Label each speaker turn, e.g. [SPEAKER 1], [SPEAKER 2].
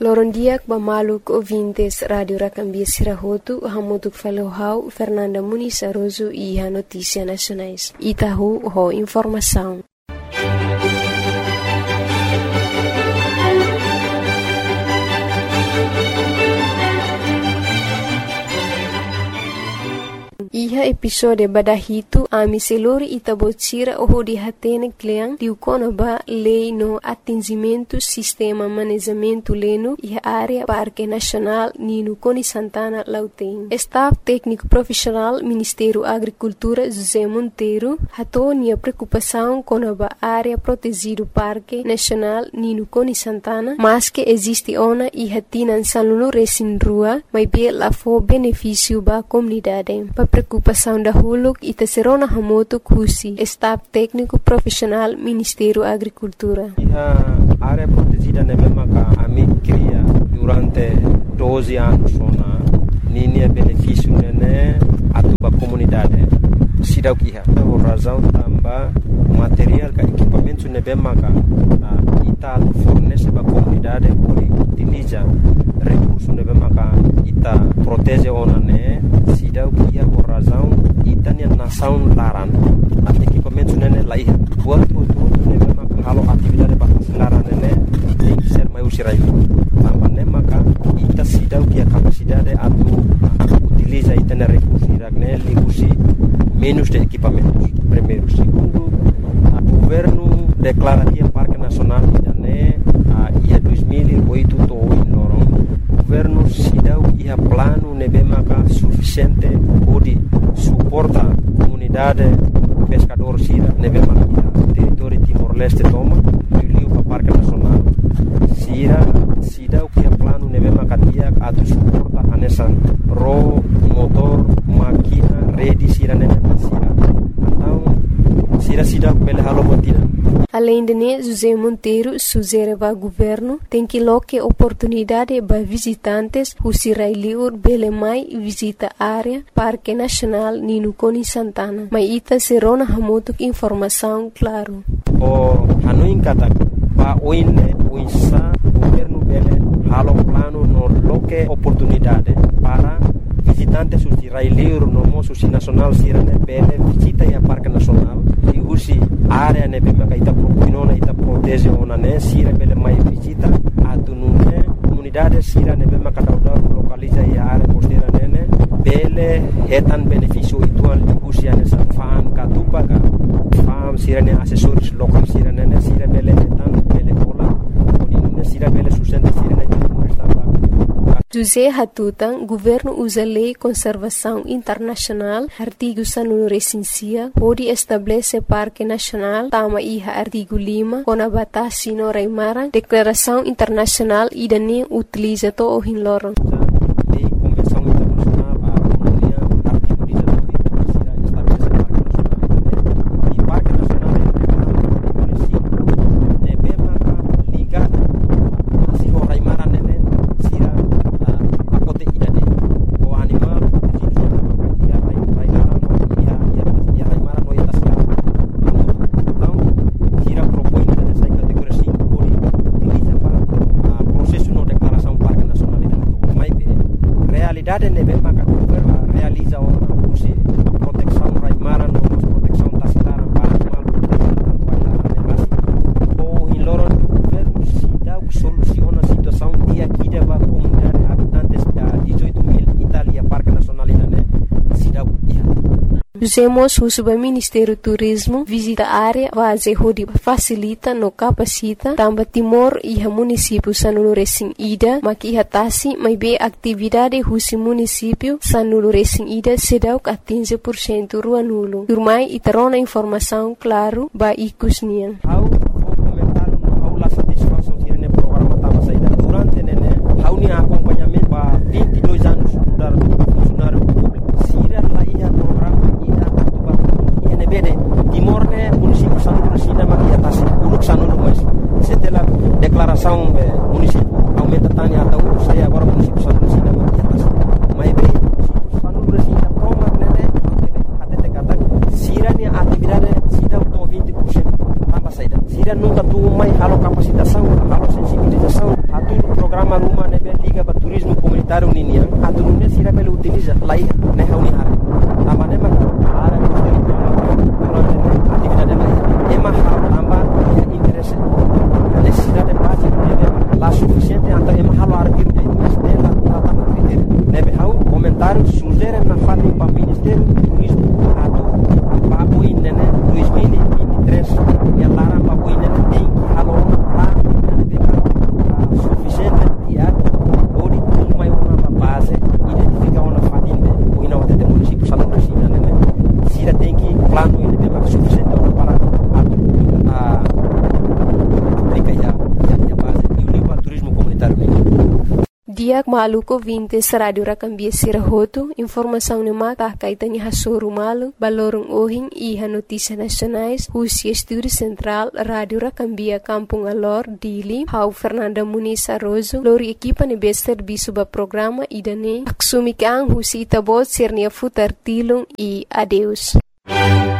[SPEAKER 1] Lorondiak bamaluk ouvintes Rádio Racambia Sirahotu, Hamutuk Falohau, Fernanda Muniz Aroso e a Notícia Nacionais. Itahu, ho informação. Iha episode badahito ami selori itabotira o di hatene kleang diukona ba lei no atingimento sistema manejamento leno iha área Parque Nacional Nino Coni Santana Lauteng. Staff técnico profissional Ministério Agricultura José Monteiro hatonia preocupação com a área protegido Parque Nacional Nino Coni Santana, mas que existe ona iha tinan salunu resin rua, mas bem lá for benefício ba comunidade. Preocupação da Huluk e Tesserona Hamoto Kusi, Staff Técnico Profissional Ministério Agricultura.
[SPEAKER 2] A área protegida na mesma que a mim cria durante 12 anos na linha benefício né a tua comunidade. Sidau kia, por razão também material que equipamento na mesma que ita fornece para a comunidade por utiliza recursos na mesma que ita protege ona né. Sidau kia por razão itania nação laran a equipamento nene lai buat untuk nene kalau atividade batas laran nene tem que ser mais usirai tambah ne maka ita sidau kia capacidade atu utiliza itana recursos iragne ligusi menos de equipamentos primeiro segundo a governo declara que Parque Nacional né ia 2008 to inoron governo sidau ia plano nebe maka suficiente pode suporta comunidade pescador sira nebe maka território Timor-Leste toma liu para Parque Nacional sira sidau ia plano nebe maka dia atu suporta anesan ro motor máquina rede sira nebe sira então sira sidau pele halo botina.
[SPEAKER 1] Além de José Monteiro sugere ao governo tem que loque oportunidade para visitantes o Sirailiur Belemai visita a área Parque Nacional Nino Coni Santana. Mas ita serona hamotuk informação claro.
[SPEAKER 2] O hanuin kata pa oine uinsa governo bele halo plano no loque oportunidade para visitantes o Sirailiur no moço nacional sirane bele visita a Parque Nacional e usi área ne bema ita propinona ita protege ona ne sira bele mai visita atunune comunidade sira ne bema kadauda localiza a área costeira nene bele hetan benefício itual usi ane sa fan katupaga fam sira ne assessores local sira nene sira bele hetan bele pola odine sira bele sustenta sira ne
[SPEAKER 1] José Hatutan, governo usa lei conservação internacional, artigo sanunu recensia, pode estabelecer Parque Nacional, tama iha artigo 5, com a batasi no Raimaran, declaração internacional e dani utiliza to o hinloron. Usemos o Subministério Turismo visita a área vaze hodi facilita no capacita tambah Timor iha município sanulu resin ida maki iha tasi mai be atividade husi município sanulu resin ida sedauk a 15% ruanulu. Turmai itarona informação claro ba ikusnian.
[SPEAKER 2] Hau comentaram no aula satisfação tirane programa tava saída durante nene hau ni acompanhamento ba 22 anos mudar funcionário público. Sira la iha programa bede Timor ne município sanulu resina maki atas uruk sanulu mas setelah declaração município aumenta tani atau saya agora município sanulu resina maki atas mai be município sanulu resina proma nene até kata sira ni atividade sida to 20% tambah saída sira nunca tu mai halo capacitação halo sensibilização atu programa rumah liga para turismo comunitário Ninian, a turma se ele utiliza lá e né unihar. A maneira a área costeira durante a atividade é mais também é interesse. Necessidade básica de lá suficiente então é mais halo de mas dela trata mais critério. Nebe hau comentário sugere na fala para o Ministério do Turismo atu para o INENE 2023 e a Lara para o INENE tem que halo lá suficiente diário ou de tudo mais uma base identificar uma fatinha ou não até município salão da China né se ela tem que plano ele tem mais suficiente para aplicar a base e o nível turismo comunitário
[SPEAKER 1] Diak maluko vintes radio rakambia sirahoto informação ni mata kaitani hasoru malu balorong ohing iha notícias nacionais Rússia Estúdio Central Radio Rakambia Kampung Alor Dili Hau Fernanda Muniz Arrozo lori equipa ni bester bisuba programa idane aksumi kang Rússia Itabot sernia futar tilung e adeus